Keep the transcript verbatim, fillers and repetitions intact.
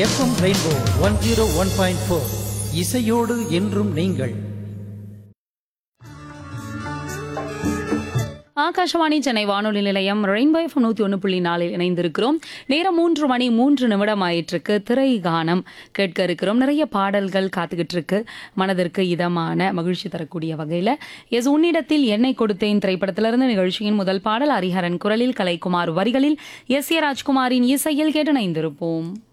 FM rainbow one zero one point four இசையோடு என்றும் நீங்கள். ஆகாஷவாணி சென்னை வானொலி நிலையம் ரெயின்போ எஃப்எம் நூற்றி ஒன்று புள்ளி நாலில் இணைந்திருக்கிறோம். நேரம் மூன்று மணி மூன்று நிமிடம் ஆயிட்டிருக்கு. திரை கானம் கேட்க இருக்கிறோம். நிறைய பாடல்கள் காத்துக்கிட்டு இருக்கு, மனதிற்கு இதமான மகிழ்ச்சி தரக்கூடிய வகையில். எஸ் உன்னிடத்தில் என்னை கொடுத்தேன் திரைப்படத்திலிருந்து நிகழ்ச்சியின் முதல் பாடல் ஹரிஹரன் குரலில், கலைக்குமார் வரிகளில், எஸ் ஏ ராஜ்குமாரின் இசையில் கேட்டு இணைந்திருப்போம்.